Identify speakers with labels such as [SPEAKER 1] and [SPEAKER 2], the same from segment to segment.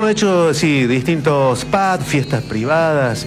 [SPEAKER 1] Hemos hecho, sí, distintos pads, fiestas privadas,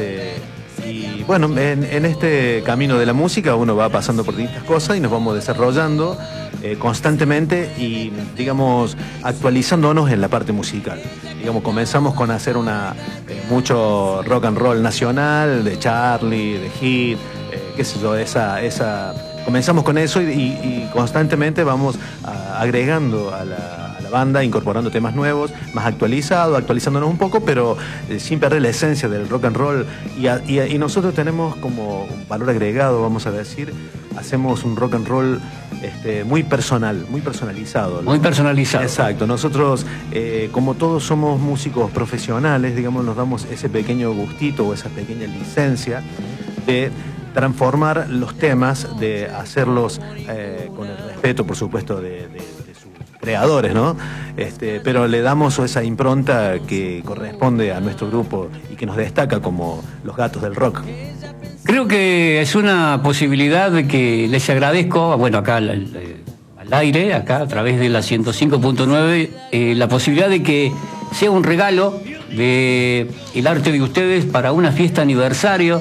[SPEAKER 1] y bueno, en este camino de la música uno va pasando por distintas cosas y nos vamos desarrollando constantemente y, digamos, actualizándonos en la parte musical. Digamos, comenzamos con hacer mucho rock and roll nacional, de Charlie, de Hit, qué sé yo, comenzamos con eso y constantemente vamos agregando a la banda, incorporando temas nuevos, más actualizándonos un poco, pero sin perder la esencia del rock and roll. Y nosotros tenemos como un valor agregado, vamos a decir, hacemos un rock and roll muy personal, muy personalizado, ¿no?
[SPEAKER 2] Muy personalizado.
[SPEAKER 1] Exacto. Nosotros, como todos somos músicos profesionales, digamos, nos damos ese pequeño gustito o esa pequeña licencia de transformar los temas, de hacerlos con el respeto, por supuesto, de sus creadores, ¿no? Pero le damos esa impronta que corresponde a nuestro grupo y que nos destaca como los gatos del rock.
[SPEAKER 2] Creo que es una posibilidad de que les agradezco, bueno, acá al aire, acá a través de la 105.9, la posibilidad de que sea un regalo de el arte de ustedes para una fiesta aniversario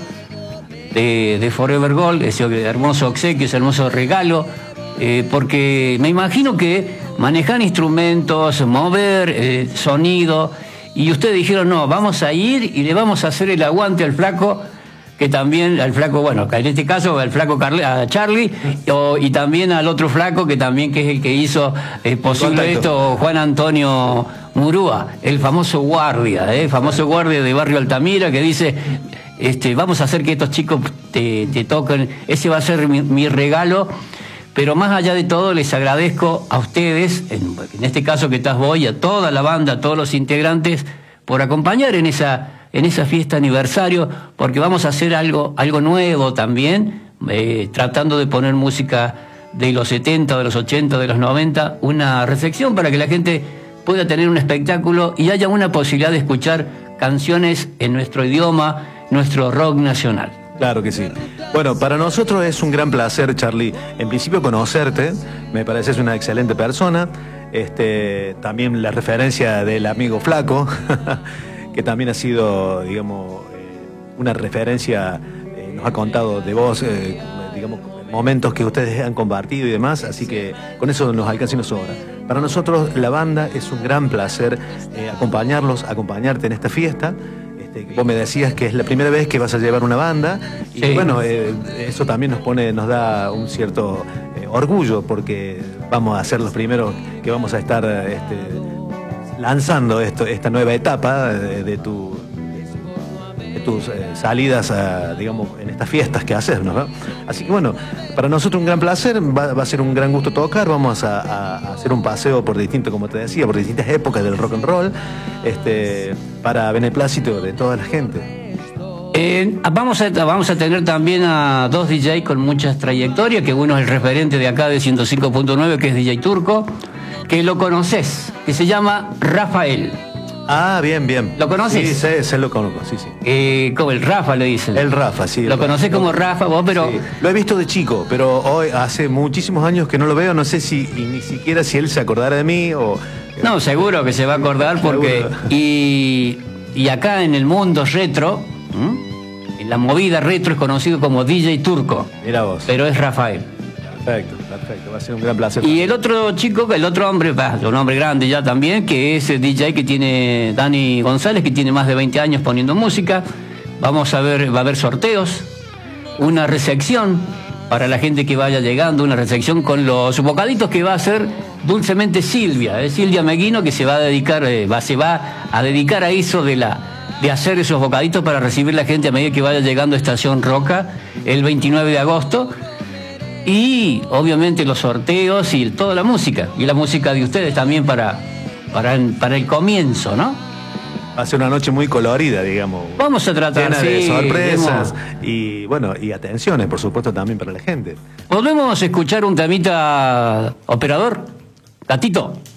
[SPEAKER 2] de Forever Gold, ese hermoso obsequio, ese hermoso regalo, porque me imagino que manejan instrumentos, mover sonido, y ustedes dijeron, no, vamos a ir y le vamos a hacer el aguante al flaco, que también, al flaco, bueno, en este caso al flaco a Charlie, y también al otro flaco que también que es el que hizo posible esto, Juan Antonio Murúa, el famoso guardia de Barrio Altamira, que dice, vamos a hacer que estos chicos te toquen, ese va a ser mi regalo. Pero más allá de todo, les agradezco a ustedes, en este caso que estás vos, y a toda la banda, a todos los integrantes, por acompañar en esa fiesta aniversario, porque vamos a hacer algo nuevo también, tratando de poner música de los 70, de los 80, de los 90, una reflexión para que la gente pueda tener un espectáculo y haya una posibilidad de escuchar canciones en nuestro idioma, nuestro rock nacional.
[SPEAKER 1] Claro que sí. Bueno, para nosotros es un gran placer, Charlie, en principio conocerte, me pareces una excelente persona, también la referencia del amigo Flaco, que también ha sido, digamos, una referencia, nos ha contado de vos, digamos, momentos que ustedes han compartido y demás, así que con eso nos alcanza y nos sobra. Para nosotros la banda es un gran placer acompañarte en esta fiesta. Vos me decías que es la primera vez que vas a llevar una banda y sí. Bueno, eso también nos da un cierto orgullo, porque vamos a ser los primeros que vamos a estar lanzando esta nueva etapa de tus salidas, digamos, en estas fiestas que haces, ¿no? Así que bueno, para nosotros un gran placer, va a ser un gran gusto tocar, vamos a hacer un paseo por como te decía, por distintas épocas del rock and roll, para beneplácito de toda la gente.
[SPEAKER 2] Vamos a tener también a dos DJ con muchas trayectorias, que uno es el referente de acá de 105.9, que es DJ Turco, que lo conoces, que se llama Rafael.
[SPEAKER 1] Ah, bien.
[SPEAKER 2] ¿Lo conoces?
[SPEAKER 1] Sí, se lo conozco, sí.
[SPEAKER 2] Como el Rafa le dicen.
[SPEAKER 1] El Rafa, sí.
[SPEAKER 2] ¿Lo conocés como Rafa vos? Pero
[SPEAKER 1] sí. Lo he visto de chico, pero hoy hace muchísimos años que no lo veo, no sé ni siquiera si él se acordará de mí o...
[SPEAKER 2] No, seguro que se va a acordar porque... Y acá en el mundo retro, en la movida retro, es conocido como DJ Turco.
[SPEAKER 1] Mira vos.
[SPEAKER 2] Pero es Rafael.
[SPEAKER 1] Perfecto, va a ser un gran placer.
[SPEAKER 2] Y el otro chico, el otro hombre, un hombre grande ya también, que es el DJ que tiene Dani González, que tiene más de 20 años poniendo música. Va a haber sorteos, una recepción para la gente que vaya llegando, una recepción con los bocaditos que va a hacer dulcemente Silvia, Silvia Meguino, que se va a dedicar a eso de hacer esos bocaditos para recibir la gente a medida que vaya llegando a Estación Roca el 29 de agosto. Y obviamente los sorteos y toda la música, y la música de ustedes también para el comienzo, ¿no?
[SPEAKER 1] Va a ser una noche muy colorida, digamos.
[SPEAKER 2] Vamos a tratar
[SPEAKER 1] de sorpresas y bueno, y atenciones, por supuesto, también para la gente.
[SPEAKER 2] ¿Podemos escuchar un temita, operador? Gatito.